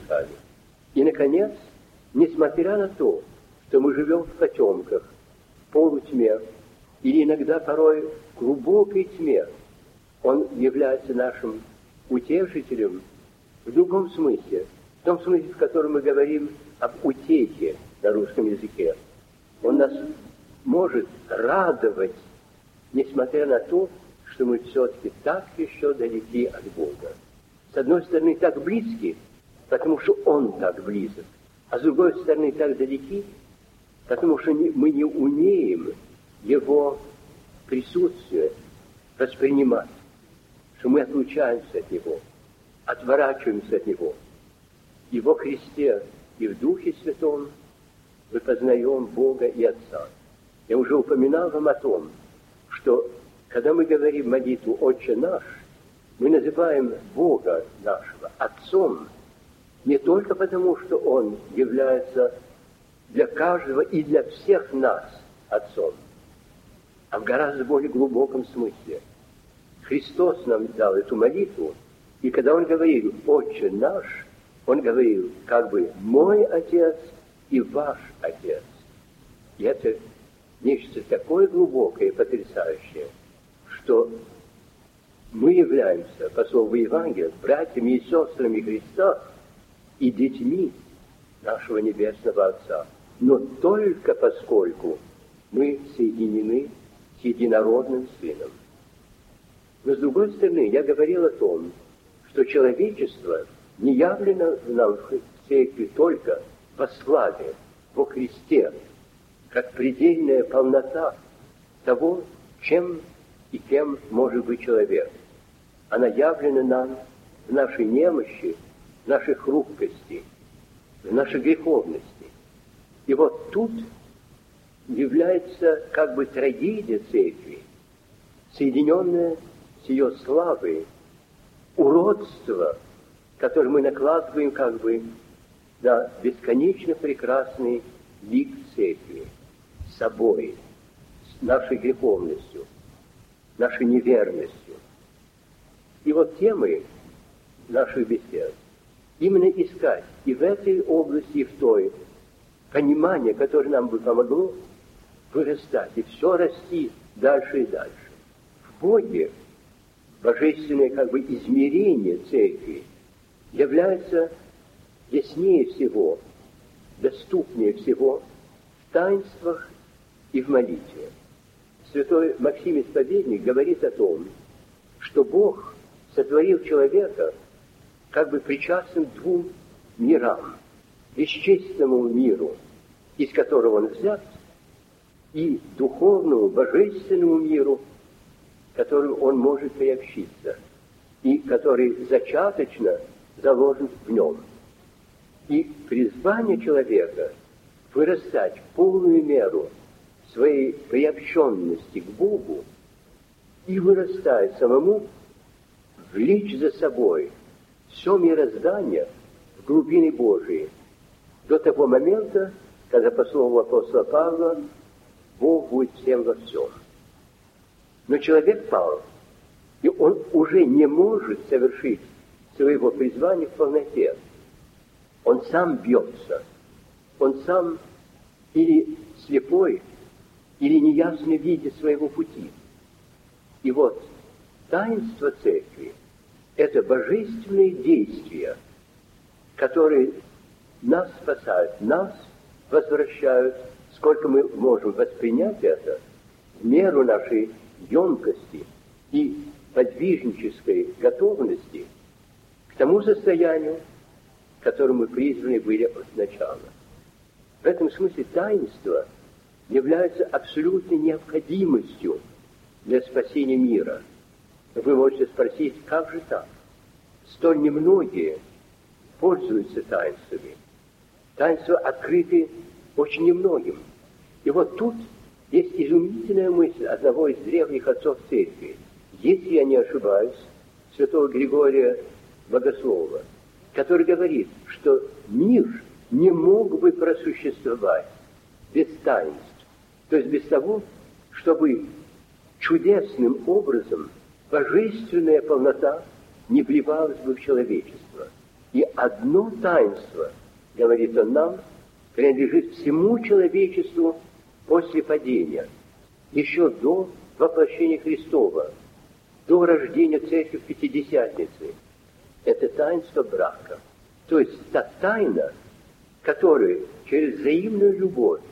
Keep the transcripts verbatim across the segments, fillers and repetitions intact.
дышали. И, наконец, несмотря на то, что мы живем в потемках, в полутьме, или иногда порой в глубокой тьме, Он является нашим утешителем в другом смысле, в том смысле, в котором мы говорим об утехе на русском языке. Он нас может радовать, несмотря на то, что мы все-таки так еще далеки от Бога. С одной стороны, так близки, потому что Он так близок, а с другой стороны, так далеки, потому что мы не умеем Его присутствие воспринимать, что мы отлучаемся от Него, отворачиваемся от Него. И во Христе и в Духе Святом мы познаем Бога и Отца. Я уже упоминал вам о том, что когда мы говорим молитву «Отче наш», мы называем Бога нашего Отцом не только потому, что Он является для каждого и для всех нас Отцом, а в гораздо более глубоком смысле. Христос нам дал эту молитву, и когда Он говорил «Отче наш», Он говорил как бы «Мой Отец и ваш Отец». И это нечто такое глубокое и потрясающее, что мы являемся, по слову Евангелия, братьями и сестрами Христа и детьми нашего Небесного Отца. Но только поскольку мы соединены с единородным Сыном. Но с другой стороны, я говорил о том, что человечество не явлено нам в церкви только во славе, во Христе, как предельная полнота того, чем и кем может быть человек. Она явлена нам в нашей немощи, в нашей хрупкости, в нашей греховности. И вот тут является как бы трагедия церкви, соединенная с ее славой, уродство, которое мы накладываем как бы на бесконечно прекрасный лик церкви, с собой, с нашей греховностью, нашей неверностью. И вот темы наших бесед именно искать и в этой области, и в той, понимание, которое нам бы помогло вырастать и все расти дальше и дальше. В Боге божественное как бы измерение церкви является яснее всего, доступнее всего в таинствах и в молитве. Святой Максим Исповедник говорит о том, что Бог сотворил человека как бы причастным к двум мирам. Бесчестному миру, из которого он взят, и духовному, божественному миру, которому он может приобщиться, и который зачаточно заложен в нем. И призвание человека вырастать в полную меру своей приобщенности к Богу и вырастать самому, влечь за собой все мироздание в глубины Божией, до того момента, когда, по слову апостола Павла, Бог будет всем во всем. Но человек пал, и он уже не может совершить своего призвания в полноте. Он сам бьется, он сам или слепой, или неясно видит своего пути. И вот таинство церкви – это божественные действия, которые нас спасают, нас возвращают, сколько мы можем воспринять это, в меру нашей емкости и подвижнической готовности к тому состоянию, к которому мы призваны были от начала. В этом смысле таинство является абсолютной необходимостью для спасения мира. Вы можете спросить, как же так? Столь немногие пользуются таинствами. Таинства открыты очень немногим. И вот тут есть изумительная мысль одного из древних отцов церкви, если я не ошибаюсь, святого Григория Богослова, который говорит, что мир не мог бы просуществовать без таинств, то есть без того, чтобы чудесным образом божественная полнота не вливалась бы в человечество. И одно таинство, говорит он нам, принадлежит всему человечеству после падения, еще до воплощения Христова, до рождения Церкви в Пятидесятнице. Это таинство брака. То есть та тайна, которая через взаимную любовь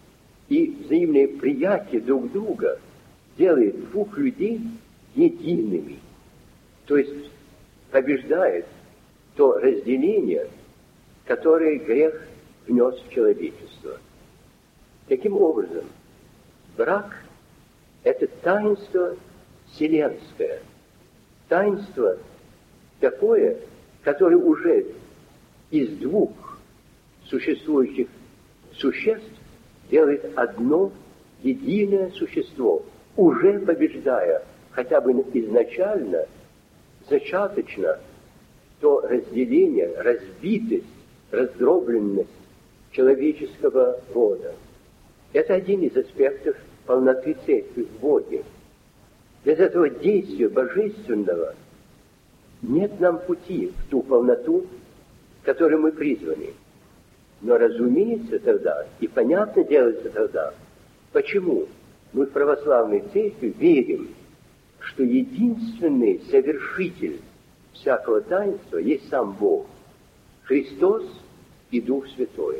и взаимное приятие друг друга делает двух людей едиными. То есть побеждает то разделение, которое грех внес в человечество. Таким образом, брак – это таинство вселенское, таинство такое, которое уже из двух существующих существ делает одно единое существо, уже побеждая хотя бы изначально, зачаточно, то разделение, разбитость, раздробленность человеческого рода. Это один из аспектов полноты Церкви в Боге. Без этого действия божественного нет нам пути в ту полноту, к которой мы призваны. Но разумеется тогда, и понятно делается тогда, почему мы в православной церкви верим, что единственный совершитель всякого таинства есть сам Бог, Христос и Дух Святой.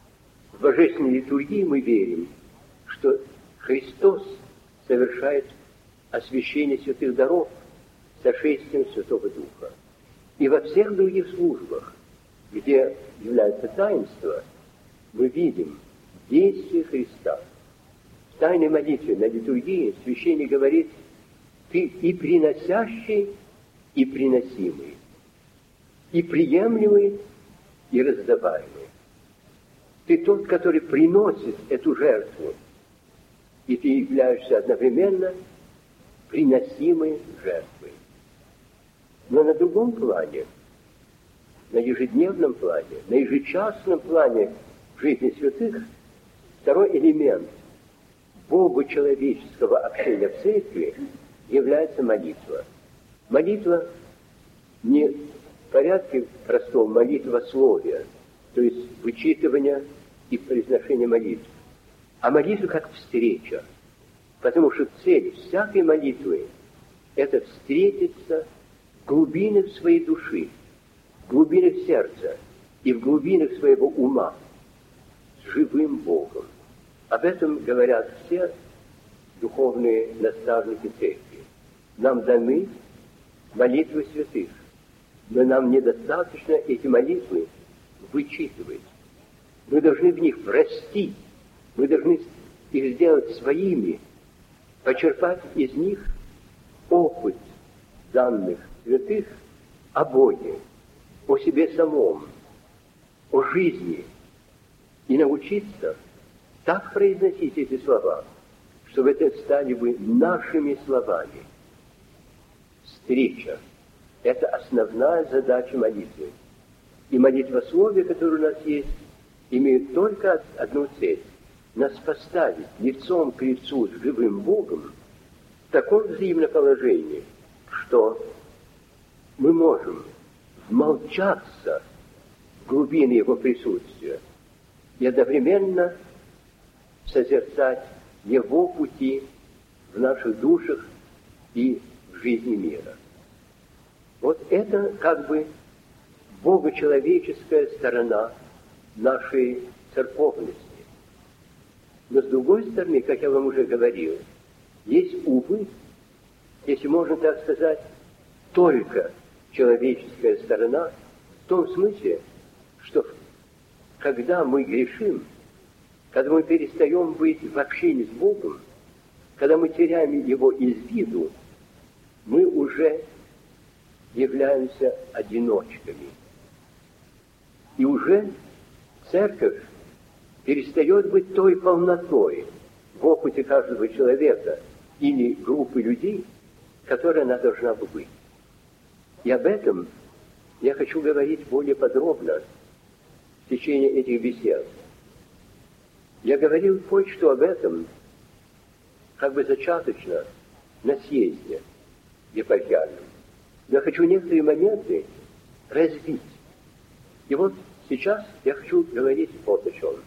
В божественной литургии мы верим, что Христос совершает освящение святых даров сошествием Святого Духа. И во всех других службах, где является таинство, мы видим действие Христа. В тайной молитве на литургии священник говорит: «Ты и приносящий, и приносимый, и приемлемый, и раздаваемый. Ты тот, который приносит эту жертву, и ты являешься одновременно приносимой жертвой». Но на другом плане, на ежедневном плане, на ежечасном плане жизни святых, второй элемент Богу человеческого общения в церкви является молитва. Молитва не в порядке простого молитвословия, то есть вычитывания и произношения молитв, а молитва как встреча. Потому что цель всякой молитвы – это встретиться в глубинах своей души, в глубинах сердца и в глубинах своего ума с живым Богом. Об этом говорят все духовные наставники церкви. Нам даны молитвы святых, но нам недостаточно эти молитвы вычитывать. Мы должны в них расти, мы должны их сделать своими, почерпать из них опыт данных святых о Боге, о себе самом, о жизни, и научиться так произносить эти слова, чтобы это стали бы нашими словами. Встреча – это основная задача молитвы. И молитвословие, которое у нас есть, имеет только одну цель – нас поставить лицом к лицу с живым Богом в таком взаимном положении, что мы можем вмолчаться в глубины Его присутствия и одновременно созерцать Его пути в наших душах и в жизни мира. Вот это как бы богочеловеческая сторона нашей церковности. Но с другой стороны, как я вам уже говорил, есть, увы, если можно так сказать, только человеческая сторона в том смысле, что когда мы грешим, когда мы перестаем быть в общении с Богом, когда мы теряем Его из виду, мы уже являемся одиночками. И уже церковь перестает быть той полнотой в опыте каждого человека или группы людей, которой она должна бы быть. И об этом я хочу говорить более подробно в течение этих бесед. Я говорил кое-что об этом, как бы зачаточно, на съезде епархиальном. Но хочу некоторые моменты развить И вот сейчас я хочу говорить вот о чем.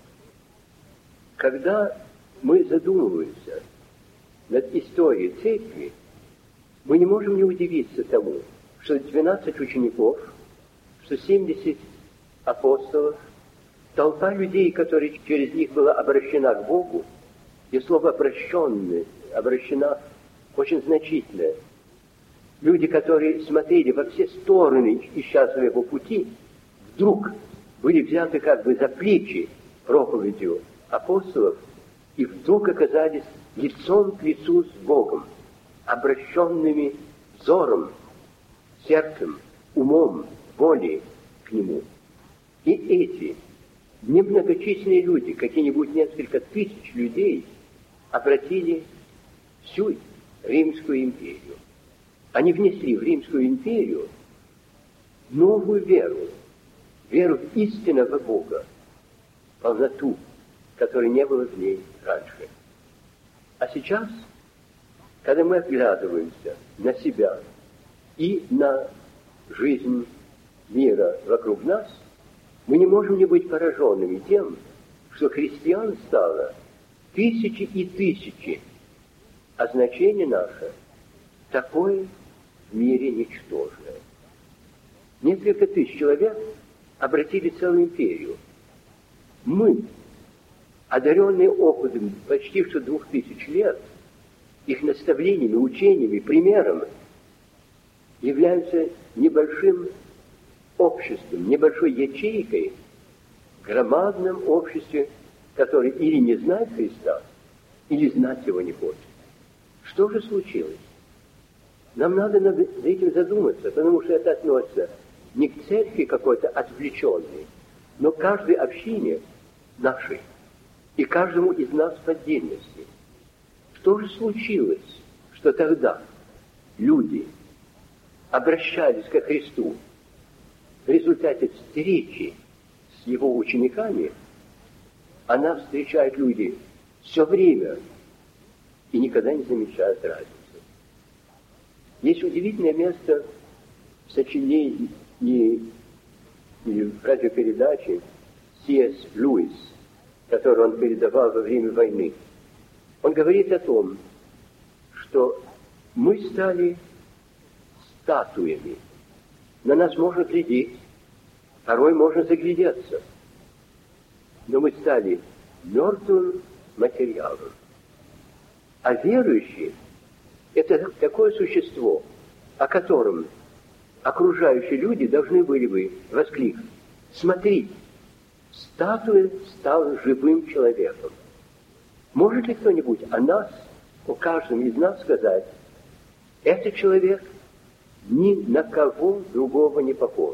Когда мы задумываемся над историей церкви, мы не можем не удивиться тому, что двенадцать учеников, что семьдесят апостолов, толпа людей, которые через них была обращена к Богу, и слово «обращенные», обращена очень значительное. Люди, которые смотрели во все стороны, ища своего пути, вдруг были взяты как бы за плечи проповедью апостолов и вдруг оказались лицом к лицу с Богом, обращенными взором, сердцем, умом, волей к Нему. И эти немногочисленные люди, какие-нибудь несколько тысяч людей, обратили всю Римскую империю. Они внесли в Римскую империю новую веру, веру в истинного Бога, полноту, которой не было в ней раньше. А сейчас, когда мы оглядываемся на себя и на жизнь мира вокруг нас, мы не можем не быть пораженными тем, что христиан стало тысячи и тысячи, а значение наше такое в мире ничтожное. Несколько тысяч человек обратили целую империю. Мы, одаренные опытом почти что двух тысяч лет, их наставлениями, учениями, примером, являются небольшим обществом, небольшой ячейкой в громадном обществе, которое или не знает Христа, или знать его не хочет. Что же случилось? Нам надо над этим задуматься, потому что это относится не к церкви какой-то отвлеченной, но к каждой общине нашей и каждому из нас в отдельности. Что же случилось, что тогда люди обращались ко Христу в результате встречи с Его учениками, а нас встречают люди все время и никогда не замечают разницы. Есть удивительное место в сочинении или в радиопередаче Си Эс Льюис, которую он передавал во время войны. Он говорит о том, что мы стали статуями. На нас можно глядеть, порой можно заглядеться. Но мы стали мертвым материалом. А верующий – это такое существо, о котором окружающие люди должны были бы воскликнуть: смотри, статуя стала живым человеком. Может ли кто-нибудь о нас, о каждом из нас сказать: этот человек ни на кого другого не похож?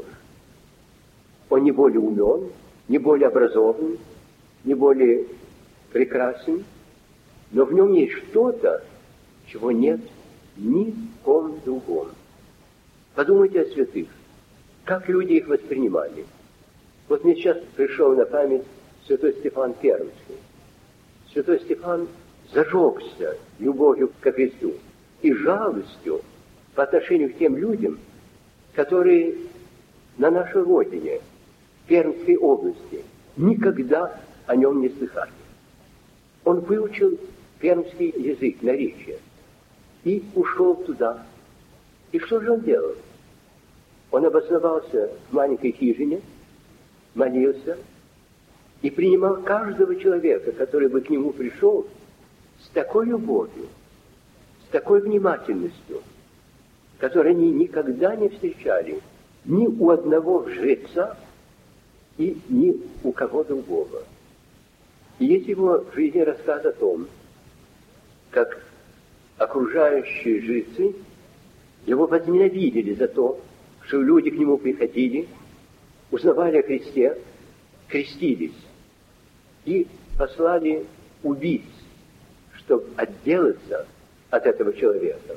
Он не более умен, не более образован, не более прекрасен, но в нем есть что-то, чего нет ни в ком другом. Подумайте о святых, как люди их воспринимали. Вот мне сейчас пришел на память святой Стефан Пермский. Святой Стефан зажегся любовью ко Христу и жалостью по отношению к тем людям, которые на нашей родине, в Пермской области, никогда о нем не слыхали. Он выучил пермский язык, наречие, и ушел туда. И что же он делал? Он обосновался в маленькой хижине, молился и принимал каждого человека, который бы к нему пришел, с такой любовью, с такой внимательностью, которой они никогда не встречали ни у одного жреца и ни у кого другого. И есть его в жизни рассказ о том, как окружающие жрецы его возненавидели за то, что люди к нему приходили, узнавали о Христе, крестились и послали убийц, чтобы отделаться от этого человека.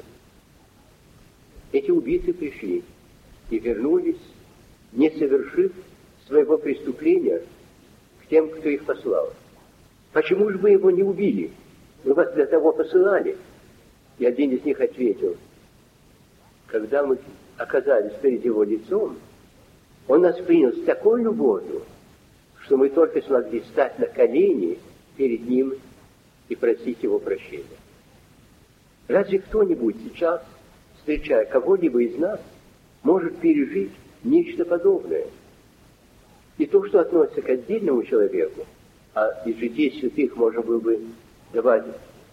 Эти убийцы пришли и вернулись, не совершив своего преступления, к тем, кто их послал. Почему же вы его не убили? Мы вас для того посылали. И один из них ответил: когда мы оказались перед его лицом, Он нас принял с такой любовью, что мы только смогли стать на колени перед Ним и просить Его прощения. Разве кто-нибудь сейчас, встречая кого-либо из нас, может пережить нечто подобное? И то, что относится к отдельному человеку, а из житий святых можно было бы давать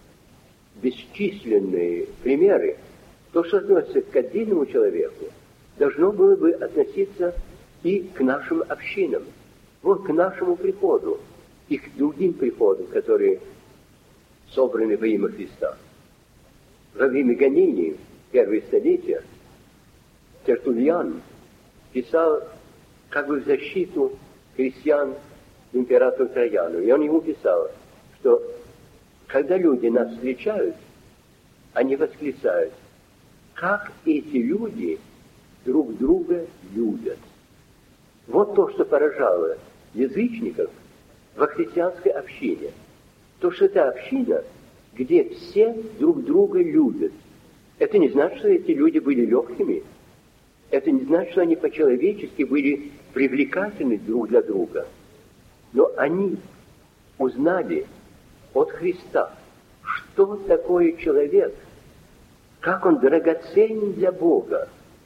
бесчисленные примеры, то, что относится к отдельному человеку, должно было бы относиться и к нашим общинам, вот к нашему приходу и к другим приходам, которые собраны во имя Христа. Во время гонений, первые столетия, Тертуллиан писал как бы в защиту христиан императору Трояну. И он ему писал, что когда люди нас встречают, они восклицают: как эти люди друг друга любят. Вот то, что поражало язычников во христианской общине. То, что это община, где все друг друга любят. Это не значит, что эти люди были легкими. Это не значит, что они по-человечески были привлекательны друг для друга. Но они узнали от Христа, что такое человек, как он драгоценен для Бога,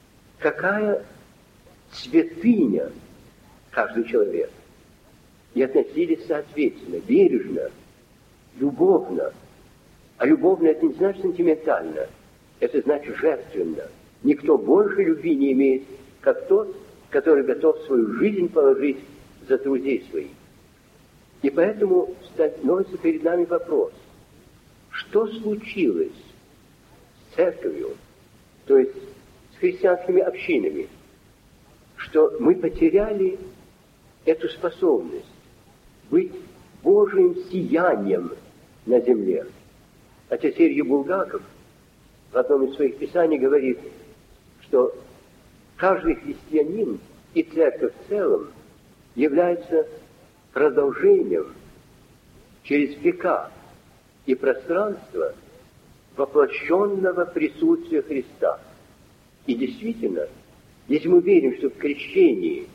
какая святыня каждый человек. И относились соответственно, бережно, любовно. А любовно — это не значит сентиментально, это значит жертвенно. Никто больше любви не имеет, как тот, который готов свою жизнь положить за друзей своих. И поэтому становится перед нами вопрос, что случилось с церковью, то есть с христианскими общинами, что мы потеряли эту способность быть Божьим сиянием на земле. Отец Сергий Булгаков в одном из своих писаний говорит, что каждый христианин и церковь в целом является продолжением через века и пространство воплощенного присутствия Христа. И действительно, если мы верим, что в крещении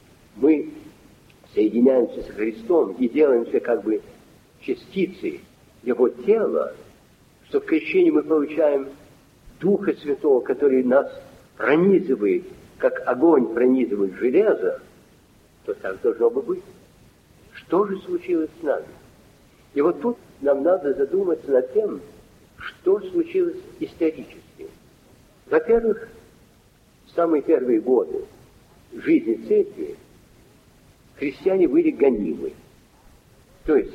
мы соединяемся с Христом и делаемся как бы частицей Его тела, что в крещении мы получаем Духа Святого, который нас пронизывает, как огонь пронизывает железо, то так должно бы быть. Что же случилось с нами? И вот тут нам надо задуматься над тем, что случилось исторически. Во-первых, в самые первые годы жизни церкви христиане были гонимы. То есть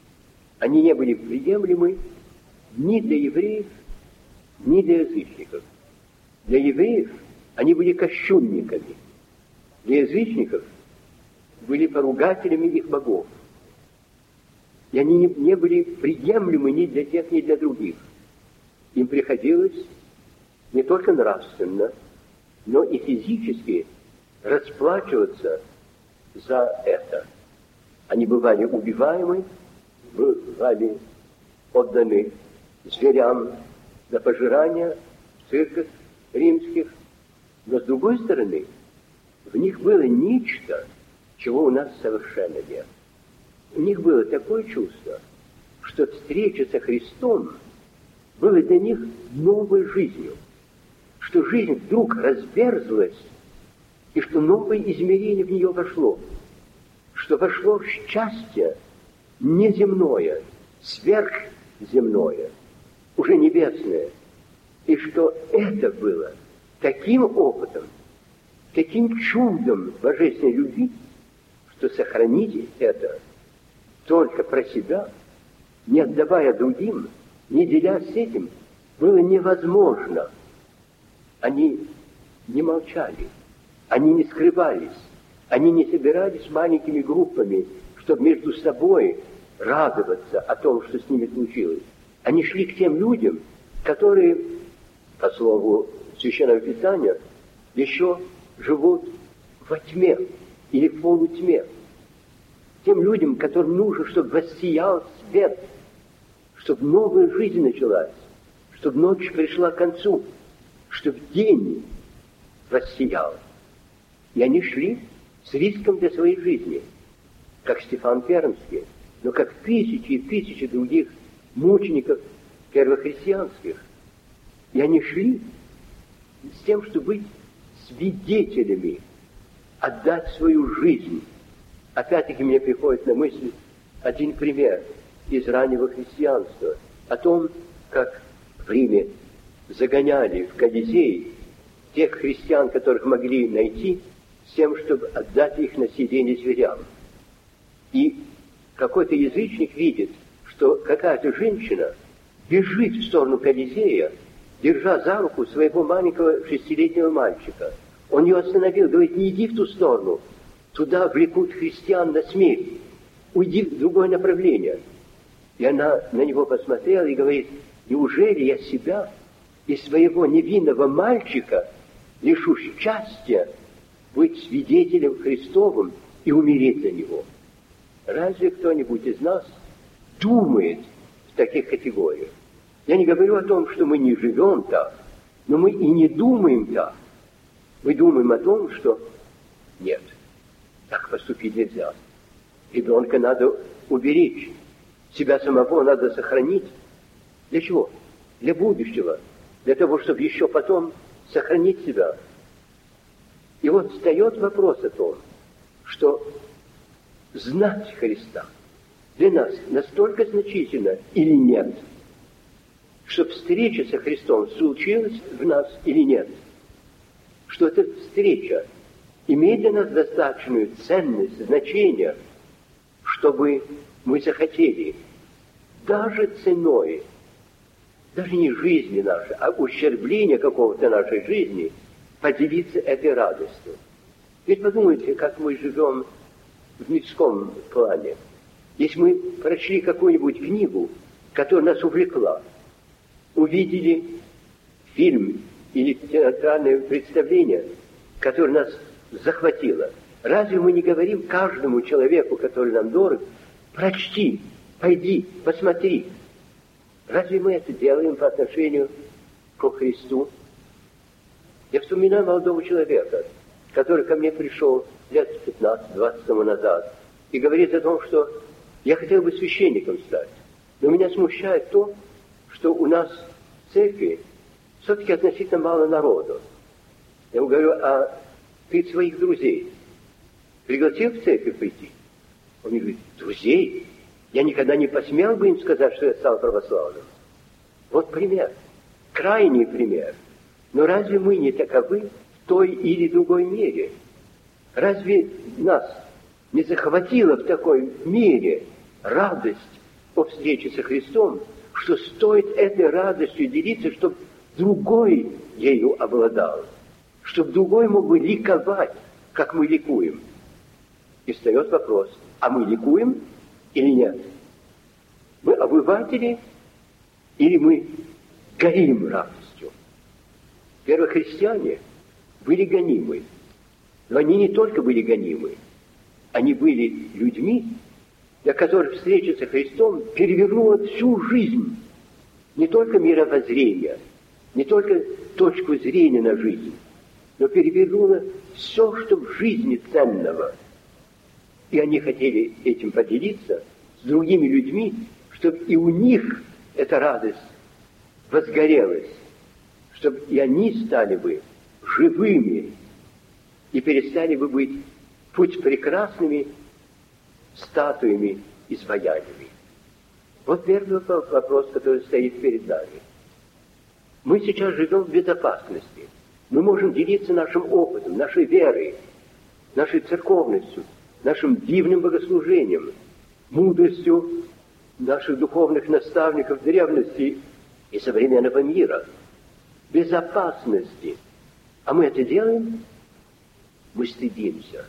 они не были приемлемы ни для евреев, ни для язычников. Для евреев они были кощунниками, для язычников были поругателями их богов. И они не, не были приемлемы ни для тех, ни для других. Им приходилось не только нравственно, но и физически расплачиваться за это. Они бывали убиваемы, бывали отданы зверям за пожирание в цирках римских. Но с другой стороны, в них было нечто, чего у нас совершенно нет. У них было такое чувство, что встреча со Христом была для них новой жизнью, что жизнь вдруг разверзлась, и что новое измерение в нее вошло, что вошло счастье неземное, сверхземное, уже небесное, и что это было таким опытом, таким чудом божественной любви, что сохранить это только про себя, не отдавая другим, не делясь этим, было невозможно. Они не молчали, они не скрывались, они не собирались маленькими группами, чтобы между собой радоваться о том, что с ними случилось. Они шли к тем людям, которые, по слову Священного Писания, еще живут во тьме или в полутьме. Тем людям, которым нужно, чтобы воссиял свет, чтобы новая жизнь началась, чтобы ночь пришла к концу, чтобы день воссиял. И они шли с риском для своей жизни, как Стефан Пермский, но как тысячи и тысячи других мучеников первохристианских. И они шли с тем, чтобы быть свидетелями, отдать свою жизнь. Опять-таки мне приходит на мысль один пример из раннего христианства о том, как в Риме загоняли в Колизей тех христиан, которых могли найти, с тем, чтобы отдать их на съедение зверям. И какой-то язычник видит, что какая-то женщина бежит в сторону Колизея, держа за руку своего маленького шестилетнего мальчика. Он ее остановил, говорит: не иди в ту сторону, туда влекут христиан на смерть, уйди в другое направление. И она на него посмотрела и говорит: неужели я себя и своего невинного мальчика лишу счастья быть свидетелем Христовым и умереть за него? Разве кто-нибудь из нас думает в таких категориях? Я не говорю о том, что мы не живем так, но мы и не думаем так. Мы думаем о том, что нет, так поступить нельзя. Ребенка надо уберечь, себя самого надо сохранить. Для чего? Для будущего, для того, чтобы еще потом сохранить себя. И вот встает вопрос о том, что знать Христа для нас настолько значительно или нет, чтобы встреча со Христом случилась в нас или нет, что эта встреча имеет для нас достаточную ценность, значение, чтобы мы захотели даже ценой, даже не жизни нашей, а ущербления какого-то нашей жизни, поделиться этой радостью. Ведь подумайте, как мы живем в мирском плане. Если мы прочли какую-нибудь книгу, которая нас увлекла, увидели фильм или театральное представление, которое нас захватило, разве мы не говорим каждому человеку, который нам дорог: прочти, пойди, посмотри? Разве мы это делаем по отношению к Христу? Я вспоминаю молодого человека, который ко мне пришел лет пятнадцать-двадцать тому назад и говорит о том, что я хотел бы священником стать, но меня смущает то, что у нас в церкви все-таки относительно мало народу. Я ему говорю: а ты своих друзей пригласил в церковь прийти? Он мне говорит: друзей? Я никогда не посмел бы им сказать, что я стал православным. Вот пример, крайний пример. Но разве мы не таковы в той или другой мере? Разве нас не захватила в такой мере радость о встрече со Христом, что стоит этой радостью делиться, чтобы другой ею обладал, чтобы другой мог бы ликовать, как мы ликуем? И встает вопрос: а мы ликуем или нет? Мы обыватели или мы горим радостью? Первохристиане были гонимы, но они не только были гонимы, они были людьми, для которых встреча со Христом перевернула всю жизнь, не только мировоззрение, не только точку зрения на жизнь, но перевернула все, что в жизни ценного. И они хотели этим поделиться с другими людьми, чтобы и у них эта радость возгорелась, чтобы и они стали бы живыми и перестали бы быть путь прекрасными статуями, изваяниями. Вот первый вопрос, который стоит перед нами. Мы сейчас живем в безопасности. Мы можем делиться нашим опытом, нашей верой, нашей церковностью, нашим дивным богослужением, мудростью наших духовных наставников древности и современного мира. Безопасности. А мы это делаем? Мы стыдимся.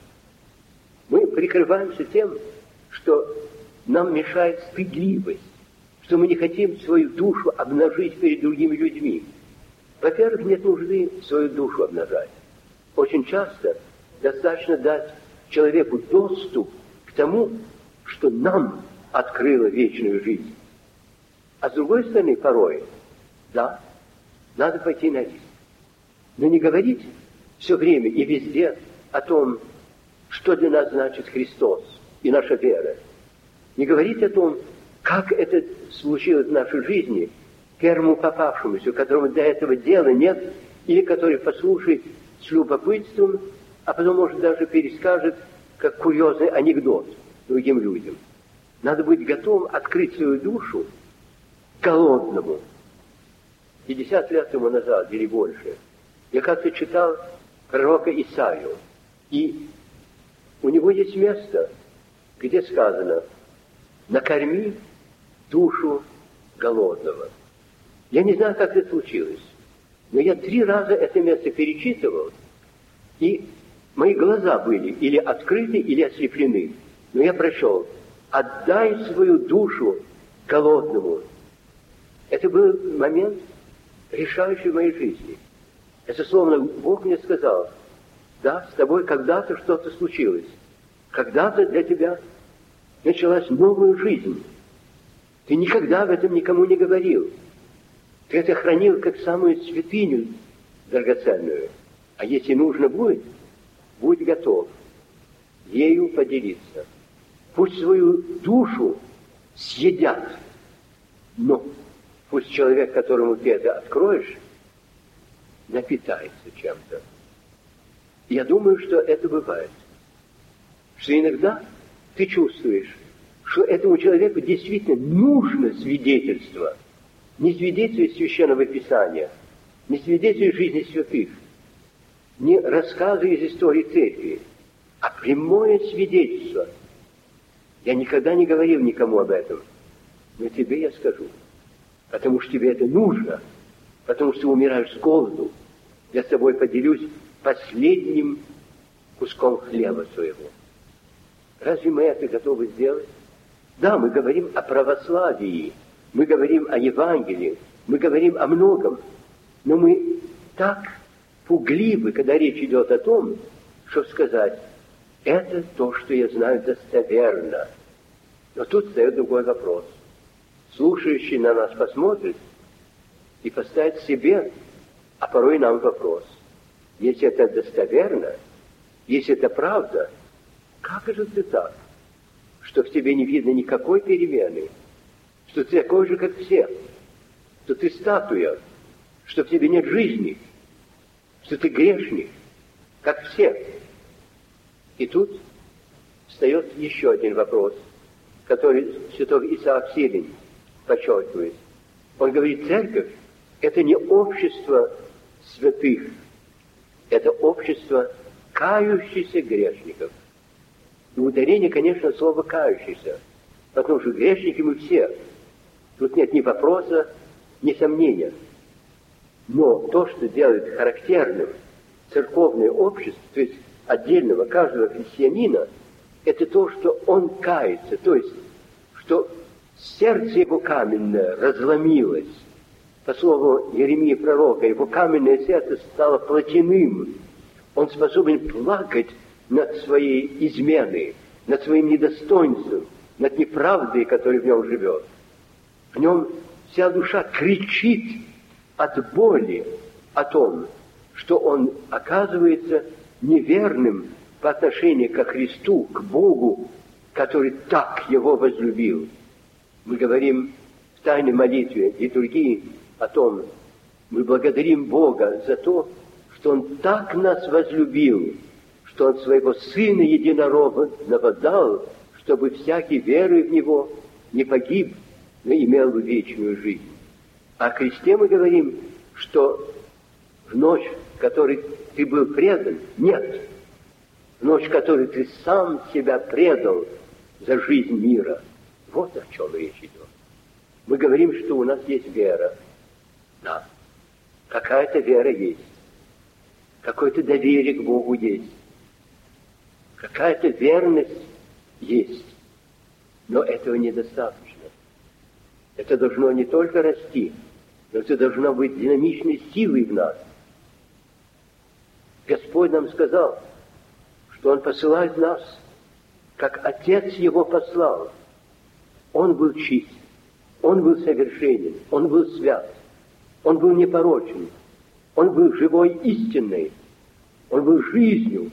Мы прикрываемся тем, что нам мешает стыдливость, что мы не хотим свою душу обнажить перед другими людьми. Во-первых, нет нужды свою душу обнажать. Очень часто достаточно дать человеку доступ к тому, что нам открыло вечную жизнь. А с другой стороны, порой, да, надо пойти на риск. Но не говорить все время и везде о том, что для нас значит Христос и наша вера. Не говорить о том, как это случилось в нашей жизни, первому попавшемуся, которому до этого дела нет, или который послушает с любопытством, а потом, может, даже перескажет, как курьезный анекдот другим людям. Надо быть готовым открыть свою душу голодному. пятьдесят лет тому назад, или больше, я как-то читал пророка Исаию, и у него есть место, где сказано: «Накорми душу голодного». Я не знаю, как это случилось, но я три раза это место перечитывал, и мои глаза были или открыты, или ослеплены. Но я прочел: «Отдай свою душу голодному». Это был момент, решающий в моей жизни. Это словно Бог мне сказал: да, с тобой когда-то что-то случилось. Когда-то для тебя началась новая жизнь. Ты никогда об этом никому не говорил. Ты это хранил как самую святыню драгоценную. А если нужно будет, будь готов ею поделиться. Пусть свою душу съедят, но пусть человек, которому ты это откроешь, напитается чем-то. Я думаю, что это бывает. Что иногда ты чувствуешь, что этому человеку действительно нужно свидетельство. Не свидетельство из Священного Писания, не свидетельство из жизни святых, не рассказы из истории церкви, а прямое свидетельство. Я никогда не говорил никому об этом, но тебе я скажу, потому что тебе это нужно, потому что ты умираешь с голоду. Я с тобой поделюсь последним куском хлеба своего. Разве мы это готовы сделать? Да, мы говорим о православии, мы говорим о Евангелии, мы говорим о многом, но мы так пугливы, когда речь идет о том, чтобы сказать: это то, что я знаю достоверно. Но тут встает другой вопрос. Слушающий на нас посмотрит и поставит себе, а порой и нам вопрос: если это достоверно, если это правда, как же ты так, что в тебе не видно никакой перемены, что ты такой же, как все, что ты статуя, что в тебе нет жизни, что ты грешник, как все? И тут встает еще один вопрос, который святой Исаак Сирин подчеркивает. Он говорит: церковь — это не общество святых, это общество кающихся грешников. И ударение, конечно, слово «кающийся», потому что грешники мы все. Тут нет ни вопроса, ни сомнения. Но то, что делает характерным церковное общество, то есть отдельного каждого христианина, это то, что он кается, то есть, что сердце его каменное разломилось. По слову Иеремии пророка, его каменное сердце стало плотяным. Он способен плакать над своей изменой, над своим недостоинством, над неправдой, которая в нем живет. В нем вся душа кричит от боли о том, что он оказывается неверным по отношению ко Христу, к Богу, который так его возлюбил. Мы говорим в тайной молитве, литургии о том, мы благодарим Бога за то, что Он так нас возлюбил, что Он своего Сына Единородного дал, чтобы всякий, веруя в Него, не погиб, но имел вечную жизнь. О Христе мы говорим, что в ночь, в которой ты был предан, нет. В ночь, в которой ты сам себя предал за жизнь мира. Вот о чем речь идет. Мы говорим, что у нас есть вера. Да, какая-то вера есть. Какое-то доверие к Богу есть. Какая-то верность есть. Но этого недостаточно. Это должно не только расти, но это должно быть динамичной силой в нас. Господь нам сказал, что Он посылает нас, как Отец Его послал. Он был чист, Он был совершенен, Он был свят, Он был непорочен, Он был живой истиной, Он был жизнью,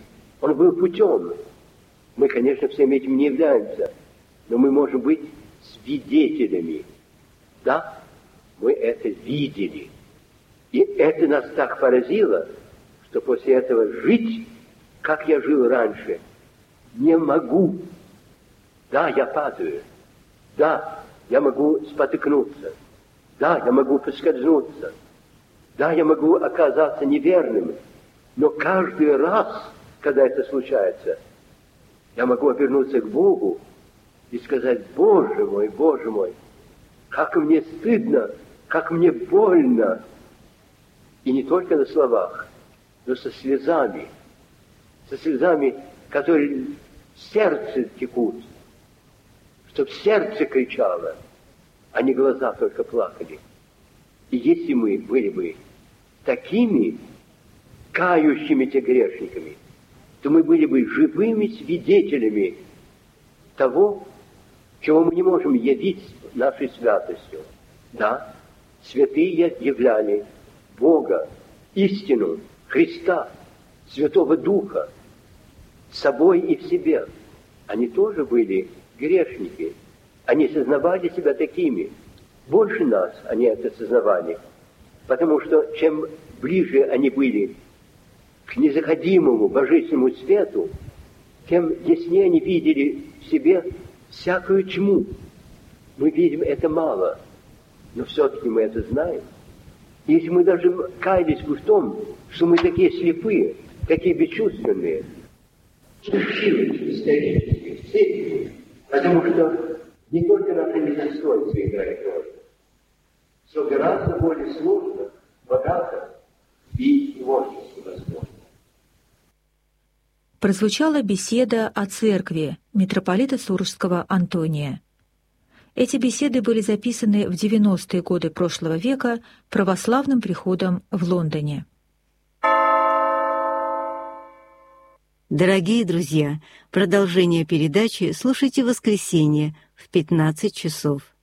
Он был путем. Мы, конечно, всем этим не являемся, но мы можем быть свидетелями. Да, мы это видели. И это нас так поразило, что после этого жить, как я жил раньше, не могу. Да, я падаю. Да, я могу спотыкнуться. Да, я могу поскользнуться. Да, я могу оказаться неверным. Но каждый раз, когда это случается, я могу обернуться к Богу и сказать: Боже мой, Боже мой, как мне стыдно, как мне больно. И не только на словах, но со слезами, со слезами, которые в сердце текут, чтобы сердце кричало, а не глаза только плакали. И если мы были бы такими кающимися грешниками, то мы были бы живыми свидетелями того, чего мы не можем явить нашей святостью. Да, святые являли Бога, истину, Христа, Святого Духа, собой и в себе. Они тоже были грешники. Они сознавали себя такими. Больше нас они это сознавали. Потому что чем ближе они были к незаходимому божественному свету, тем яснее они видели в себе всякую тьму. Мы видим это мало, но все-таки мы это знаем. Если мы даже каялись бы в том, что мы такие слепые, такие бесчувственные, исторические, все, потому что не только наше недостоинство играет роль, все гораздо более сложно, богато и творчески возможно. Прозвучала беседа о церкви митрополита Сурожского Антония. Эти беседы были записаны в девяностые годы прошлого века православным приходом в Лондоне. Дорогие друзья, продолжение передачи слушайте в воскресенье в пятнадцать часов.